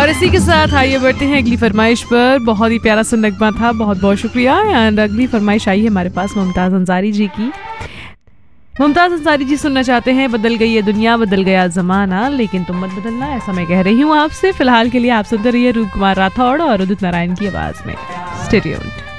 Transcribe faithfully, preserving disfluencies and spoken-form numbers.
और इसी के साथ आइए बढ़ते हैं अगली फरमाइश पर। बहुत ही प्यारा सा नगमा था, बहुत बहुत शुक्रिया। एंड अगली फरमाइश आई है हमारे पास मुमताज़ अंसारी जी की। मुमताज़ अंसारी जी सुनना चाहते हैं, बदल गई है दुनिया, बदल गया ज़माना, लेकिन तुम मत बदलना, ऐसा मैं कह रही हूँ आपसे। फिलहाल के लिए आप सुनते रहिए रूप कुमार राठौड़ और उदित नारायण की आवाज़ में। Stay tuned.